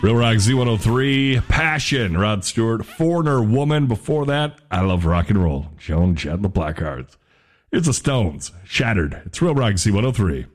Real Rock Z103, Passion, Rod Stewart, Foreigner Woman. Before that, I Love Rock and Roll, Joan Jett and the Blackhearts. It's the Stones, Shattered. It's Real Rock Z103.